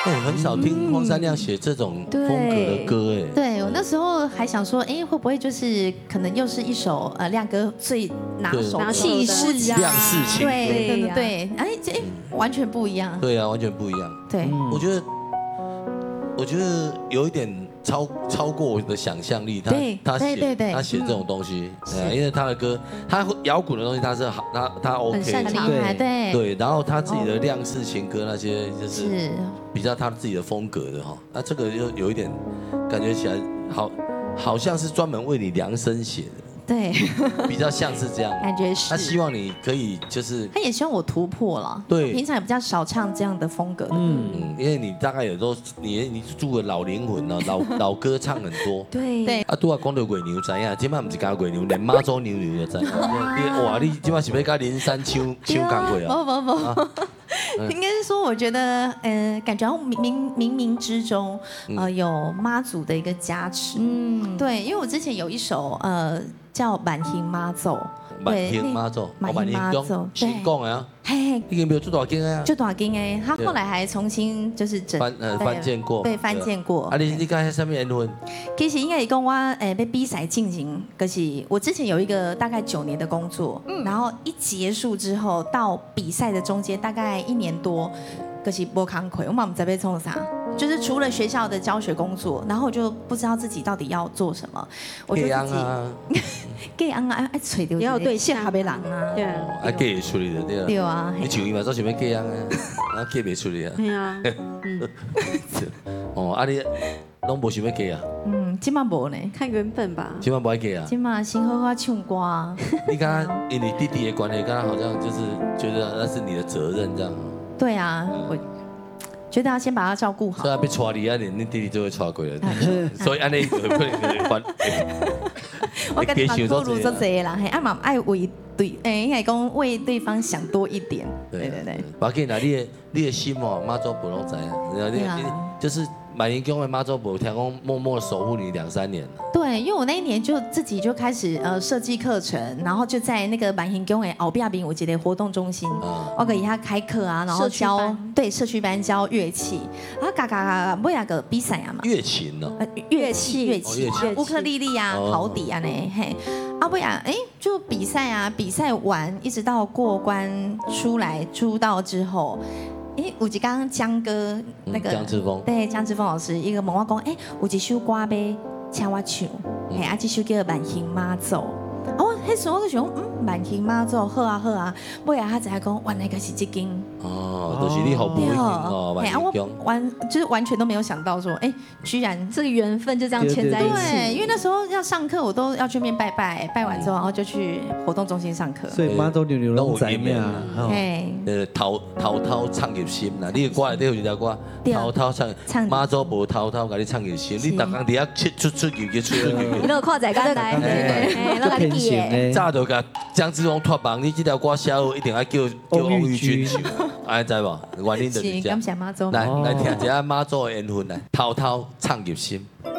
我很少听荒山亮写这种风格的歌哎。 对我那时候还想说，哎，会不会就是可能又是一首亮哥最拿手的气势啊， 亮事情， 对，哎，完全不一样。 对啊，完全不一样。 对， 我觉得有一点超过我的想象力。他写这种东西，因为他的歌，他摇滚的东西他是好，他 OK， 很厉害， 对，然后他自己的亮式情歌那些就是比较他自己的风格的哈。那这个就有一点感觉起来好像是专门为你量身写的。 对， 比较像是这样， 感觉是。 他希望你可以就是， 他也希望我突破了。 对， 平常也比较少唱这样的风格。 因为你大概有时候你住个老灵魂啊，老歌唱很多。 对。 啊，拄啊讲到月牛知影，今摆不是加月牛，连妈祖牛牛都知。哇，你今摆是要跟林山唱讲过啊？不，应该是说，我觉得，感觉冥冥之中，有妈祖的一个加持。对，因为我之前有一首叫《满行妈奏》。 满行妈祖， 满行妈祖， 新讲的啊，嘿，已经没有做大间啊， 做大间诶，他后来还重新就是翻建过， 对，翻建过。 啊，你讲什么缘分？ 其实应该是讲我被比赛进行，可是我之前有一个大概9年的工作，然后一结束之后到比赛的中间大概1年多，可是没工课，我嘛不知道要做啥。就是除了学校的教学工作，然后我就不知道自己到底要做什么。我就自己给啊，爱吹掉， 要对下被人啊， 对啊，给出来的对啊。 对啊， 你像伊嘛，做想要给啊，啊给袂出来啊。 对啊， 哦，啊你拢无想要给啊？ 今嘛无呢， 看缘分吧。 今嘛不爱给啊？ 今嘛先好好唱歌。 你刚刚因你弟弟的关系，刚刚好像就是觉得那是你的责任这样。 对啊，我觉得要先把他照顾好。 所以被抓你啊，你弟弟就会抓过来。所以安尼可能关。 我跟你讲，不如做这啦，嘿，嘛爱为对，应该讲为对方想多一点。对。 把给拿你的心哦，妈祖婆拢知啊，就是满营宫的妈祖婆，听讲默默守护你2、3年了。 对，因为我那一年就自己就开始设计课程，然后就在那个满营宫的后壁边，我记得活动中心，我给他开课啊，然后教社区班教乐器，然后嘎，不要个比赛啊嘛。 乐琴哦。 乐器，乌克丽丽啊，陶笛啊呢，嘿，不然就比赛完一直到过关出来出道之后。有一刚江哥那个江志峰， 对江志峰老师一个问我讲，有一首歌要请我唱，这首叫《满行妈奏》。迄时候我就想，满行妈祖好啊，尾啊他才讲，原来个是这间。 就是你好不容易哦，满行宫。 就是完全都没有想到说，居然这个缘分就这样牵在一起。 对，因为那时候要上课，我都要去面拜，拜完之后，然后就去活动中心上课。 所以妈祖牛拢知影。 滔滔唱入心啦，你的歌内底有一条歌，滔滔唱，妈祖无滔滔，甲你唱入心。你逐工伫遐出入去。 你都看在刚才，都甲你记的。 早就甲江志峰托梦，你这条歌写好一定要叫王玉军唱，安知无？原因就是这样。 感谢妈祖。 来听一下妈祖的缘分来，滔滔唱入心。